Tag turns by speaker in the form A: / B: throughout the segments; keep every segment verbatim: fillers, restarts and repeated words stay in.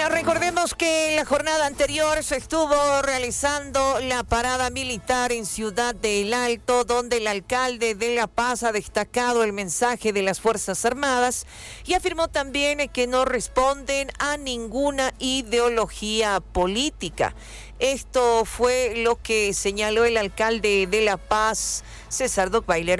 A: Bueno, recordemos que la jornada anterior se estuvo realizando la parada militar en Ciudad del Alto, donde el alcalde de La Paz ha destacado el mensaje de las Fuerzas Armadas y afirmó también que no responden a ninguna ideología política. Esto fue lo que señaló el alcalde de La Paz, César Dockweiler.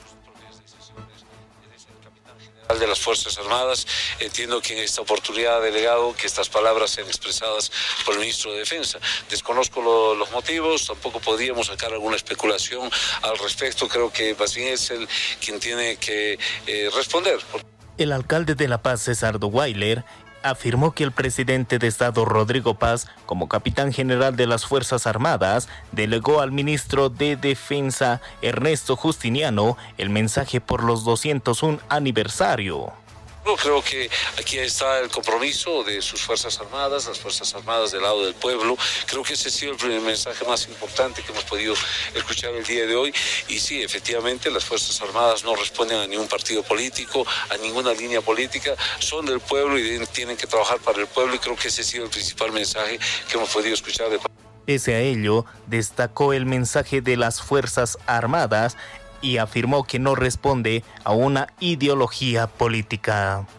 B: De las Fuerzas Armadas, entiendo que en esta oportunidad ha delegado que estas palabras sean expresadas por el ministro de Defensa. Desconozco lo, los motivos, tampoco podríamos sacar alguna especulación al respecto. Creo que más bien es él quien tiene que eh, responder.
C: El alcalde de La Paz, César Dockweiler, afirmó que el presidente de Estado, Rodrigo Paz, como capitán general de las Fuerzas Armadas, delegó al ministro de Defensa, Ernesto Justiniano, el mensaje por los doscientos uno aniversario.
B: Creo que aquí está el compromiso de sus Fuerzas Armadas, las Fuerzas Armadas del lado del pueblo. Creo que ese ha sido el primer mensaje más importante que hemos podido escuchar el día de hoy. Y sí, efectivamente, las Fuerzas Armadas no responden a ningún partido político, a ninguna línea política, son del pueblo y tienen que trabajar para el pueblo, y creo que ese ha sido el principal mensaje que hemos podido escuchar. De...
C: Pese a ello, destacó el mensaje de las Fuerzas Armadas y afirmó que no responde a una ideología política.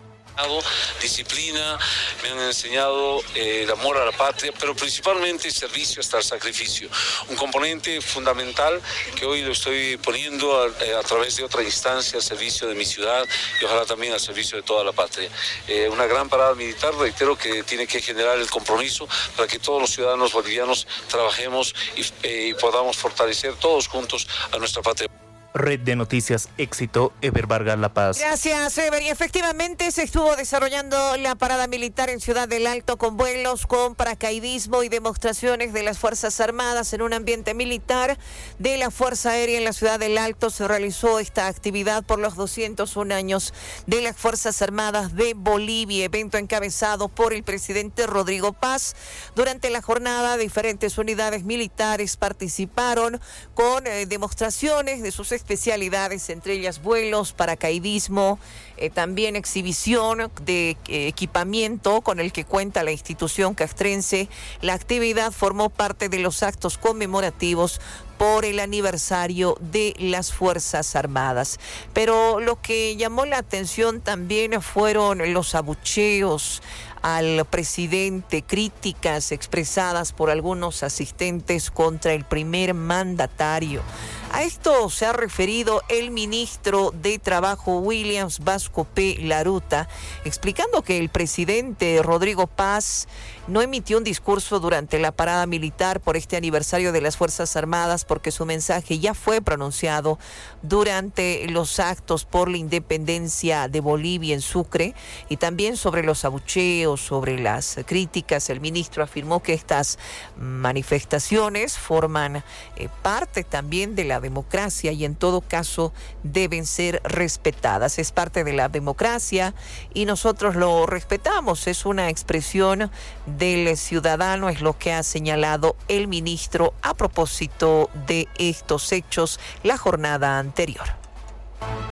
B: Disciplina, me han enseñado eh, el amor a la patria, pero principalmente servicio hasta el sacrificio. Un componente fundamental que hoy lo estoy poniendo a, eh, a través de otra instancia al servicio de mi ciudad y ojalá también al servicio de toda la patria. Eh, una gran parada militar, reitero, que tiene que generar el compromiso para que todos los ciudadanos bolivianos trabajemos y, eh, y podamos fortalecer todos juntos a nuestra patria.
C: Red de Noticias Éxito, Eber Vargas, La Paz.
A: Gracias, Eber. Y efectivamente se estuvo desarrollando la parada militar en Ciudad del Alto con vuelos, con paracaidismo y demostraciones de las Fuerzas Armadas en un ambiente militar de la Fuerza Aérea en la Ciudad del Alto. Se realizó esta actividad por los doscientos uno años de las Fuerzas Armadas de Bolivia, evento encabezado por el presidente Rodrigo Paz. Durante la jornada, diferentes unidades militares participaron con eh, demostraciones de sus especialidades, entre ellas vuelos, paracaidismo, eh, también exhibición de eh, equipamiento con el que cuenta la institución castrense. La actividad formó parte de los actos conmemorativos por el aniversario de las Fuerzas Armadas. Pero lo que llamó la atención también fueron los abucheos al presidente, críticas expresadas por algunos asistentes contra el primer mandatario. A esto se ha referido el ministro de Trabajo, Williams Vasco P. Laruta, explicando que el presidente Rodrigo Paz no emitió un discurso durante la parada militar por este aniversario de las Fuerzas Armadas, porque su mensaje ya fue pronunciado durante los actos por la independencia de Bolivia en Sucre, y también sobre los abucheos, sobre las críticas. El ministro afirmó que estas manifestaciones forman eh, parte también de la democracia y en todo caso deben ser respetadas. Es parte de la democracia y nosotros lo respetamos. Es una expresión del ciudadano, es lo que ha señalado el ministro a propósito de estos hechos la jornada anterior.